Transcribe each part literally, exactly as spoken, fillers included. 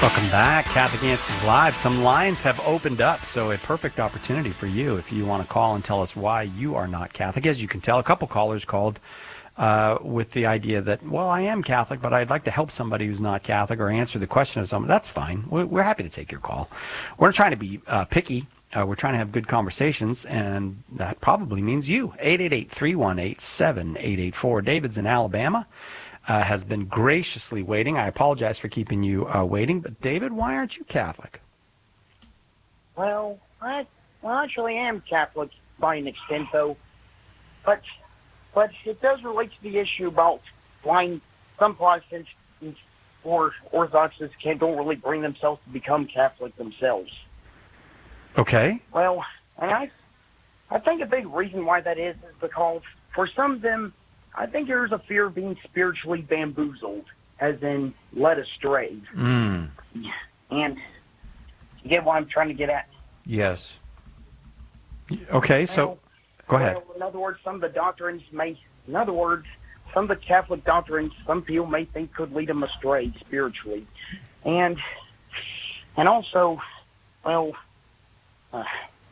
Welcome back. Catholic Answers Live. Some lines have opened up, so a perfect opportunity for you if you want to call and tell us why you are not Catholic. As you can tell, a couple callers called uh, with the idea that, well, I am Catholic, but I'd like to help somebody who's not Catholic or answer the question of someone. That's fine. We're, we're happy to take your call. We're not trying to be uh, picky. Uh, we're trying to have good conversations, and that probably means you. eight eight eight, three one eight, seven eight eight four. David's in Alabama. Uh, has been graciously waiting. I apologize for keeping you uh, waiting, but David, why aren't you Catholic? Well, I well, I actually am Catholic by an extent, though, but but it does relate to the issue about why some Protestants or Orthodoxies can't don't really bring themselves to become Catholic themselves. Okay. Well, and I I think a big reason why that is is because for some of them, I think there's a fear of being spiritually bamboozled, as in led astray. Mm. And you get what I'm trying to get at? Yes. Okay, so well, go ahead. Well, in other words, some of the doctrines may, in other words, some of the Catholic doctrines, some people may think could lead them astray spiritually. And, and also, well, uh,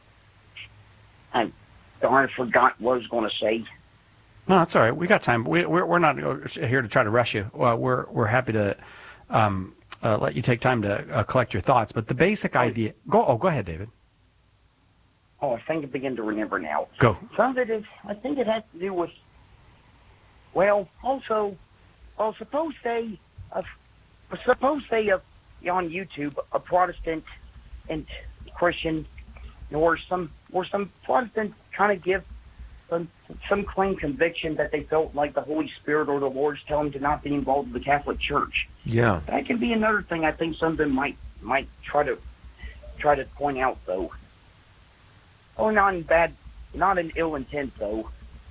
I darn forgot what I was going to say. No, that's all right. We got time. We, we're we're not here to try to rush you. Uh, we're we're happy to um, uh, let you take time to uh, collect your thoughts. But the basic idea. Go. Oh, go ahead, David. Oh, I think I begin to remember now. Go. Some of it is. I think it has to do with. Well, also, well, suppose they, uh, suppose they, uh, on YouTube, a Protestant and Christian, or some or some Protestant kind of give. Some, some claim conviction that they felt like the Holy Spirit or the Lord's telling them to not be involved in the Catholic Church. Yeah. That can be another thing I think some of them might might try to try to point out, though. Oh, not in bad, not in ill intent, though.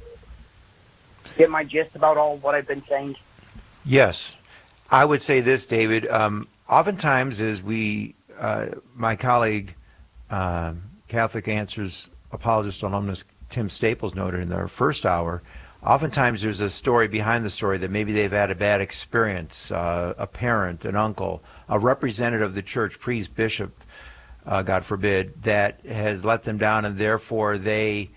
Get my gist about all what I've been saying? Yes. I would say this, David. Um, oftentimes, as we, uh, my colleague, uh, Catholic Answers apologist alumnus Tim Staples noted in their first hour, oftentimes there's a story behind the story that maybe they've had a bad experience, uh, a parent, an uncle, a representative of the church, priest, bishop, uh, God forbid, that has let them down, and therefore they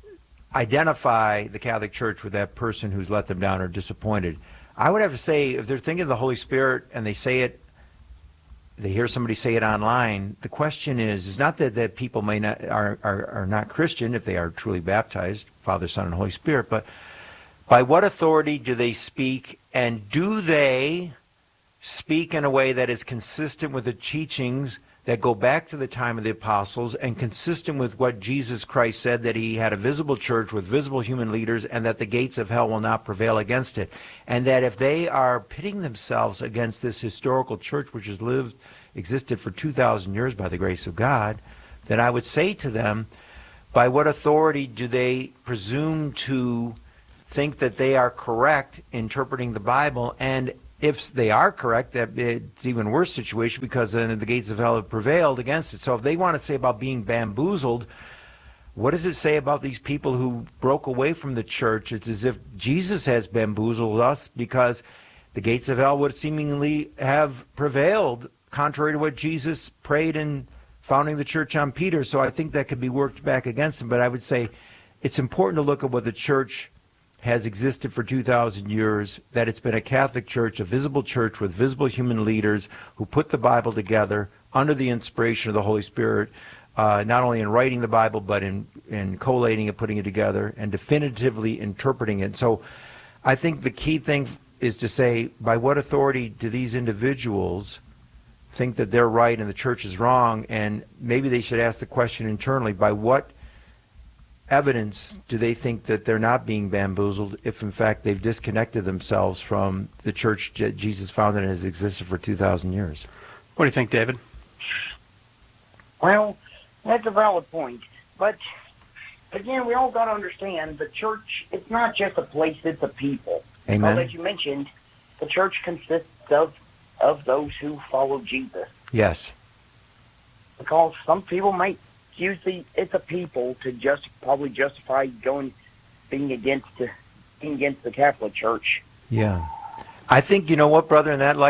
identify the Catholic Church with that person who's let them down or disappointed. I would have to say, if they're thinking of the Holy Spirit and they say it, they hear somebody say it online, the question is, is not that, that people may not are, are, are not Christian if they are truly baptized, Father, Son, and Holy Spirit, but by what authority do they speak, and do they speak in a way that is consistent with the teachings that go back to the time of the apostles and consistent with what Jesus Christ said, that he had a visible church with visible human leaders and that the gates of hell will not prevail against it. And that if they are pitting themselves against this historical church which has lived, existed for two thousand years by the grace of God, then I would say to them, by what authority do they presume to think that they are correct interpreting the Bible? And if they are correct, that it's even worse situation, because then the gates of hell have prevailed against it. So if they want to say about being bamboozled, what does it say about these people who broke away from the church? It's as if Jesus has bamboozled us, because the gates of hell would seemingly have prevailed, contrary to what Jesus prayed in founding the church on Peter. So I think that could be worked back against him. But I would say it's important to look at what the church has existed for two thousand years, that it's been a Catholic church, a visible church with visible human leaders who put the Bible together under the inspiration of the Holy Spirit, uh, not only in writing the Bible, but in, in collating it, putting it together, and definitively interpreting it. So I think the key thing is to say, by what authority do these individuals think that they're right and the church is wrong? And maybe they should ask the question internally, by what evidence do they think that they're not being bamboozled, if in fact they've disconnected themselves from the church that Jesus founded and has existed for two thousand years? What do you think, David? Well, that's a valid point. But again, we all got to understand the church, it's not just a place, it's a people. Amen. As you mentioned, the church consists of, of those who follow Jesus. Yes. Because some people might use the it's a people to just probably justify going being against the being against the Catholic Church. Yeah. I think, you know what, brother, in that light,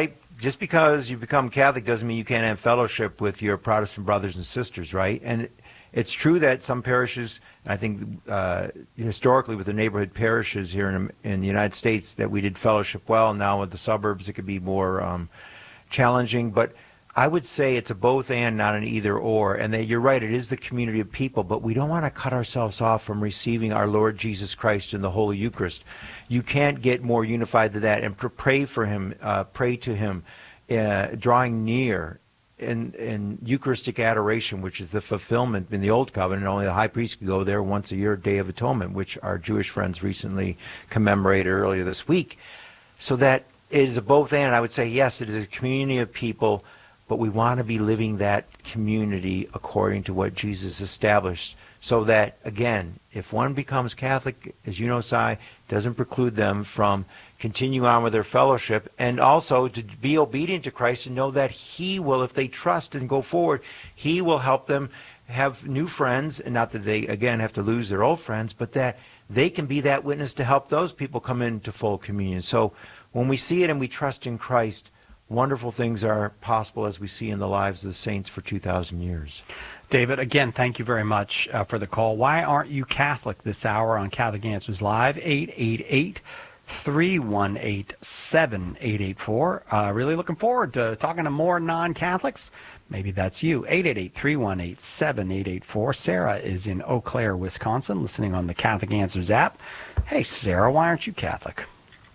just because you become Catholic doesn't mean you can't have fellowship with your Protestant brothers and sisters, right? And it's true that some parishes, I think uh, historically with the neighborhood parishes here in, in the United States, that we did fellowship well. Now with the suburbs, it could be more um, challenging. But I would say it's a both and, not an either or. And that you're right, it is the community of people, but we don't want to cut ourselves off from receiving our Lord Jesus Christ in the Holy Eucharist. You can't get more unified than that. And pray for him, uh, pray to him, uh, drawing near in, in Eucharistic adoration, which is the fulfillment in the Old Covenant. Only the high priest could go there once a year, Day of Atonement, which our Jewish friends recently commemorated earlier this week. So that it is a both and. I would say, yes, it is a community of people, but we want to be living that community according to what Jesus established, so that, again, if one becomes Catholic, as you know, Si, doesn't preclude them from continuing on with their fellowship, and also to be obedient to Christ and know that he will, if they trust and go forward, he will help them have new friends, and not that they, again, have to lose their old friends, but that they can be that witness to help those people come into full communion. So when we see it and we trust in Christ, wonderful things are possible, as we see in the lives of the saints for two thousand years. David, again, thank you very much uh, for the call. Why aren't you Catholic this hour on Catholic Answers Live? eight eight eight, three one eight, seven eight eight four. Uh, really looking forward to talking to more non-Catholics. Maybe that's you. eight eight eight, three one eight, seven eight eight four. Sarah is in Eau Claire, Wisconsin, listening on the Catholic Answers app. Hey, Sarah, why aren't you Catholic?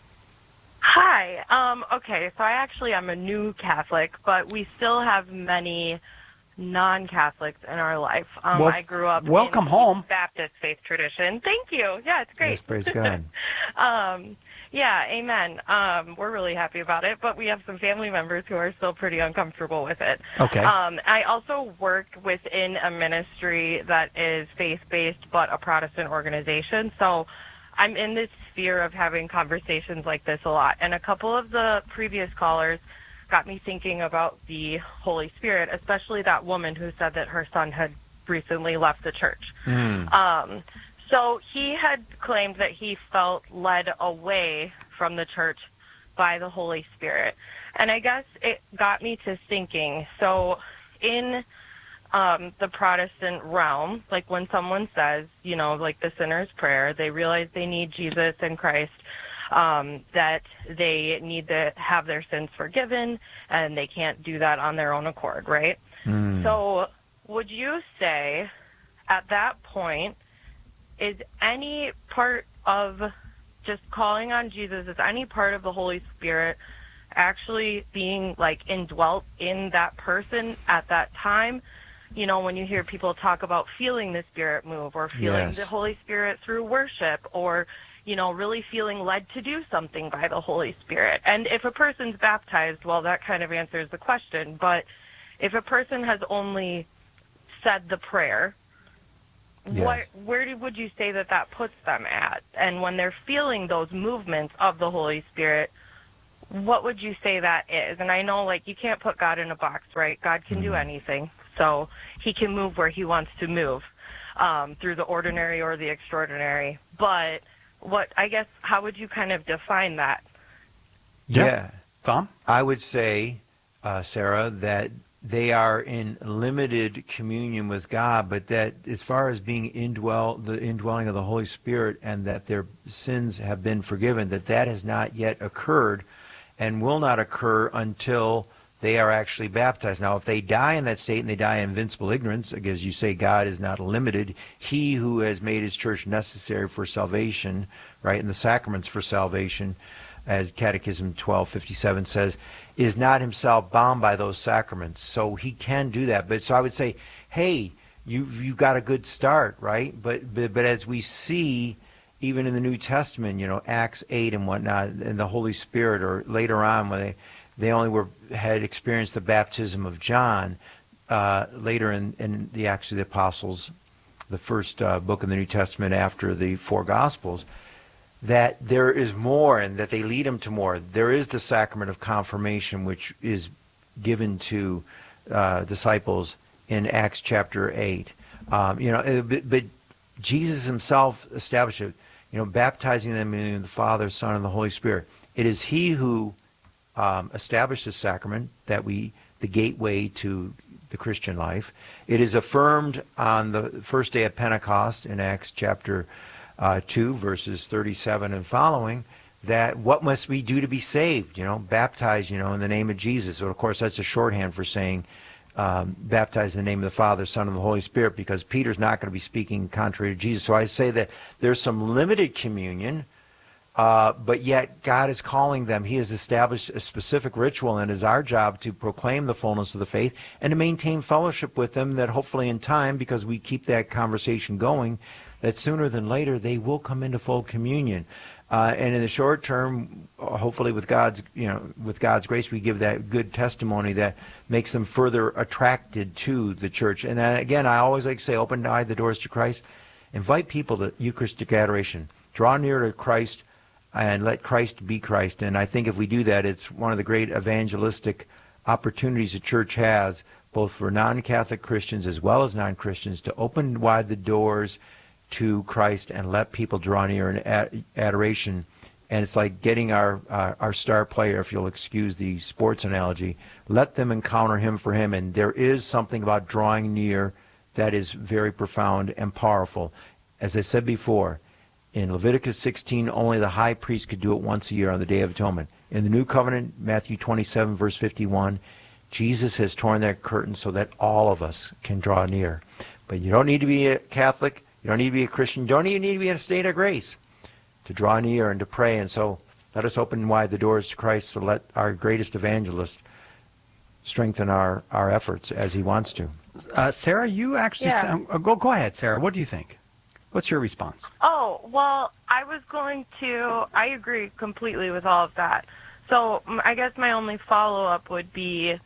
Hi. Um, okay, so I actually am a new Catholic, but we still have many non-Catholics in our life. Um, well, I grew up welcome in home. Baptist faith tradition. Thank you. Yeah, it's great. Yes, praise God. um, yeah, amen. Um, we're really happy about it, but we have some family members who are still pretty uncomfortable with it. Okay. Um, I also work within a ministry that is faith-based but a Protestant organization, so I'm in this sphere of having conversations like this a lot. And a couple of the previous callers got me thinking about the Holy Spirit, especially that woman who said that her son had recently left the church. Mm. Um, so he had claimed that he felt led away from the church by the Holy Spirit. And I guess it got me to thinking, so in Um, the Protestant realm, like when someone says, you know, like the sinner's prayer, they realize they need Jesus and Christ, um, that they need to have their sins forgiven, and they can't do that on their own accord, right? Mm. So would you say at that point, is any part of just calling on Jesus, is any part of the Holy Spirit actually being like indwelt in that person at that time? You know, when you hear people talk about feeling the Spirit move, or feeling Yes. the Holy Spirit through worship, or, you know, really feeling led to do something by the Holy Spirit. And if a person's baptized, well, that kind of answers the question. But if a person has only said the prayer, Yes. what, where do, would you say that that puts them at? And when they're feeling those movements of the Holy Spirit, what would you say that is? And I know, like, you can't put God in a box, right? God can do anything. So he can move where he wants to move, um, through the ordinary or the extraordinary. But what, I guess, how would you kind of define that? Yeah. Yeah. Tom? I would say, uh, Sarah, that they are in limited communion with God, but that as far as being indwell, the indwelling of the Holy Spirit, and that their sins have been forgiven, that that has not yet occurred and will not occur until they are actually baptized. Now, if they die in that state and they die in invincible ignorance, as you say, God is not limited. He who has made his church necessary for salvation, right, and the sacraments for salvation, as Catechism twelve fifty-seven says, is not himself bound by those sacraments. So he can do that. But so I would say, hey, you've, you've got a good start, right? But, but but as we see, even in the New Testament, you know, Acts eight and whatnot, and the Holy Spirit, or later on when they, they only were had experienced the baptism of John, uh, later in, in the Acts of the Apostles, the first uh, book in the New Testament after the four Gospels, that there is more, and that they lead them to more. There is the sacrament of confirmation, which is given to uh, disciples in Acts chapter eight. Um, you know, but, but Jesus himself established it, you know, baptizing them in the Father, Son, and the Holy Spirit. It is he who um, established this sacrament, that we, the gateway to the Christian life. It is affirmed on the first day of Pentecost in Acts chapter uh, two, verses thirty-seven and following, that what must we do to be saved? You know, baptize, you know, in the name of Jesus. So, of course, that's a shorthand for saying um, baptize in the name of the Father, Son, and the Holy Spirit, because Peter's not going to be speaking contrary to Jesus. So I say that there's some limited communion, uh, but yet God is calling them. He has established a specific ritual, and it is our job to proclaim the fullness of the faith and to maintain fellowship with them, that hopefully in time, because we keep that conversation going, that sooner than later they will come into full communion. Uh, and in the short term, hopefully with God's, you know, with God's grace, we give that good testimony that makes them further attracted to the church. And uh, again, I always like to say, open wide the doors to Christ. Invite people to Eucharistic adoration. Draw near to Christ and let Christ be Christ. And I think if we do that, it's one of the great evangelistic opportunities the church has, both for non-Catholic Christians as well as non-Christians, to open wide the doors to Christ and let people draw near in ad- adoration. And it's like getting our uh, our star player, if you'll excuse the sports analogy, let them encounter him for him. And there is something about drawing near that is very profound and powerful. As I said before, in Leviticus sixteen, only the high priest could do it once a year on the Day of Atonement. In the New Covenant, Matthew twenty-seven, verse fifty-one, Jesus has torn that curtain so that all of us can draw near. But you don't need to be a Catholic. You don't need to be a Christian. You don't even need to be in a state of grace to draw near and to pray. And so let us open wide the doors to Christ to let our greatest evangelist strengthen our, our efforts as he wants to. Uh, Sarah, you actually Yeah. sound, uh, go go ahead, Sarah. What do you think? What's your response? Oh, well, I was going to, I agree completely with all of that. So m- I guess my only follow-up would be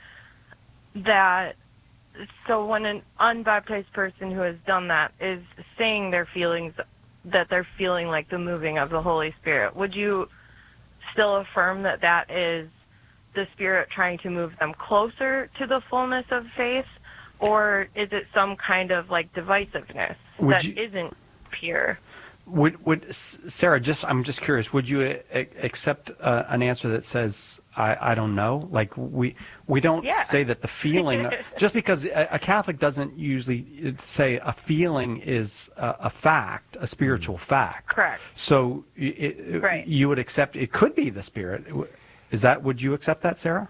that, so when an unbaptized person who has done that is saying their feelings, that they're feeling like the moving of the Holy Spirit, would you still affirm that that is the Spirit trying to move them closer to the fullness of faith, or is it some kind of like divisiveness Would that you- isn't pure? Would would S- Sarah? Just I'm just curious. Would you a- accept uh, an answer that says I, I don't know? Like we we don't Yeah. say that the feeling just because a, a Catholic doesn't usually say a feeling is a, a fact, a spiritual fact. Correct. So it, it- Right. you would accept it could be the Spirit. Is that? Would you accept that, Sarah?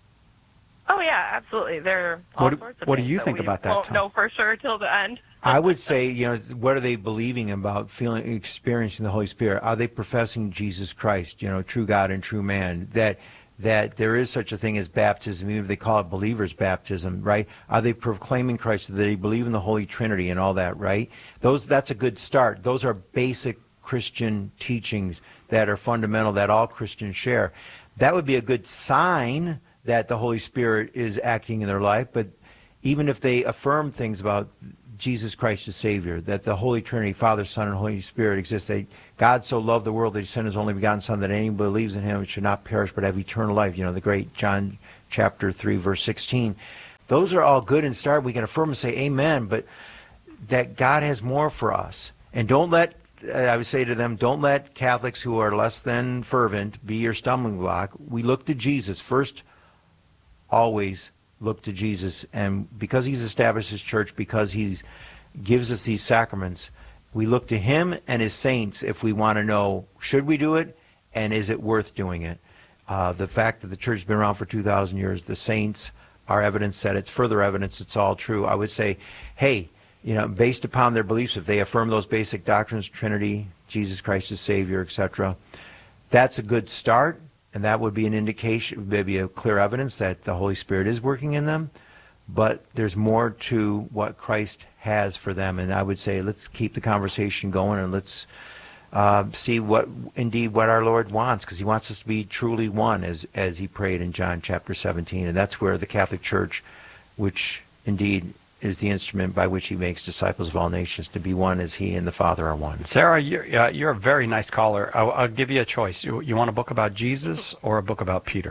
Oh yeah, absolutely. There are all What do- sorts of what do things you that think we about that, won't Tom? know for sure till the end. I would say, you know, what are they believing about feeling, experiencing the Holy Spirit? Are they professing Jesus Christ, you know, true God and true man? That that there is such a thing as baptism, even if they call it believers' baptism, right? Are they proclaiming Christ, that they believe in the Holy Trinity and all that, right? Those that's a good start. Those are basic Christian teachings that are fundamental, that all Christians share. That would be a good sign that the Holy Spirit is acting in their life. But even if they affirm things about Jesus Christ as Savior, that the Holy Trinity, Father, Son, and Holy Spirit exist, that God so loved the world that he sent his only begotten Son, that anyone who believes in him should not perish but have eternal life. You know, the great John chapter three, verse sixteen. Those are all good and start. We can affirm and say amen, but that God has more for us. And don't let, I would say to them, don't let Catholics who are less than fervent be your stumbling block. We look to Jesus first, always look to Jesus, and because he's established his church, because he gives us these sacraments, we look to him and his saints if we want to know, should we do it, and is it worth doing it? Uh, the fact that the church has been around for two thousand years, the saints are evidence that it's further evidence it's all true. I would say, hey, you know, based upon their beliefs, if they affirm those basic doctrines, Trinity, Jesus Christ as Savior, et cetera, that's a good start. And that would be an indication, maybe a clear evidence that the Holy Spirit is working in them. But there's more to what Christ has for them. And I would say let's keep the conversation going, and let's uh, see what indeed what our Lord wants, because he wants us to be truly one, as, as he prayed in John chapter seventeen. And that's where the Catholic Church, which indeed is the instrument by which he makes disciples of all nations, to be one as he and the Father are one. Sarah, you're, uh, you're a very nice caller. I'll, I'll give you a choice. You, you want a book about Jesus or a book about Peter?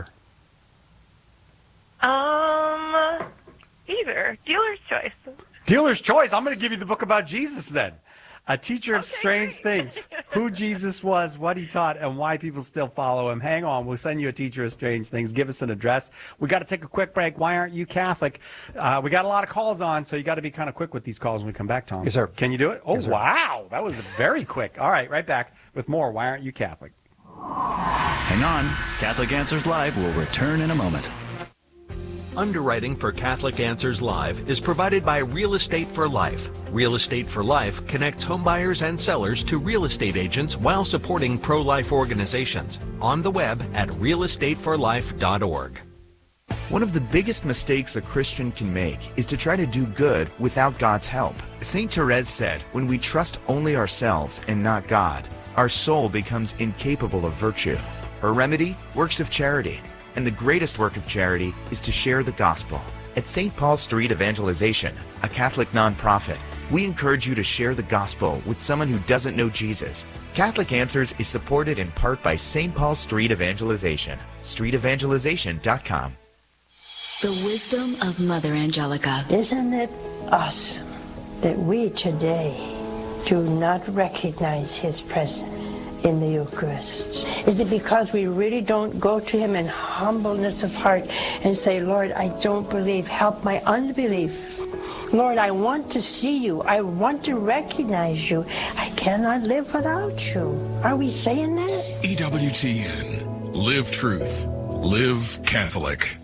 Um, either. Dealer's choice. Dealer's choice. I'm going to give you the book about Jesus then. A Teacher of Okay, Strange great. Things. who Jesus was, what he taught, and why people still follow him. Hang on. We'll send you a teacher of strange things. Give us an address. We got to take a quick break. Why aren't you Catholic? Uh, we got a lot of calls on, so you got to be kind of quick with these calls when we come back, Tom. Yes, sir. Can you do it? Oh, Yes, sir. wow. That was very quick. All right, right back with more Why Aren't You Catholic? Hang on. Catholic Answers Live will return in a moment. Underwriting for Catholic Answers Live is provided by Real Estate for Life. Real Estate for Life connects homebuyers and sellers to real estate agents while supporting pro-life organizations. On the web at real estate for life dot org. One of the biggest mistakes a Christian can make is to try to do good without God's help. Saint Therese said, when we trust only ourselves and not God, our soul becomes incapable of virtue. Her remedy? Works of charity. And the greatest work of charity is to share the gospel. At Saint Paul Street Evangelization, a Catholic nonprofit, we encourage you to share the gospel with someone who doesn't know Jesus. Catholic Answers is supported in part by Saint Paul Street Evangelization. street evangelization dot com. The wisdom of Mother Angelica. Isn't it awesome that we today do not recognize his presence in the Eucharist? Is it because we really don't go to him in humbleness of heart and say, Lord, I don't believe, help my unbelief. Lord, I want to see you. I want to recognize you. I cannot live without you. Are we saying that? E W T N. Live truth. Live Catholic.